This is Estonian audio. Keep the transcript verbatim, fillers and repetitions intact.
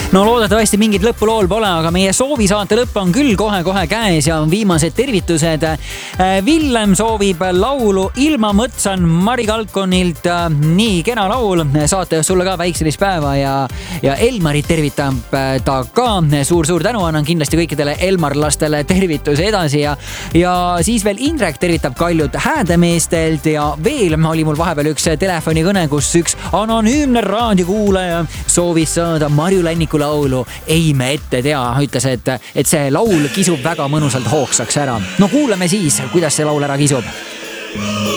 no loodetavasti mingit lõppu lool pole, aga meie soovisaate lõpp on küll kohe-kohe käes ja on viimased tervitused. Villem soovib laulu Ilma mõtsan Mari Kalkonilt. Nii kena laul, saate sulle ka väikselist päeva ja, ja Elmarit tervitab ta ka. Suur-suur tänu, annan kindlasti kõikidele Elmarlastele tervituse edasi ja, ja siis veel Indrek tervitab Kaljut Häädemeestelt ja veel oli mul vahepeal üks telefonikõne, kus üks anonüümne raadiokuulaja soovis saada Marju Länniku laulu Ei me ette tea, ütles, et, et see laul kisub väga mõnusalt hoogsaks ära. No kuulame siis, kuidas see laul ära kisub.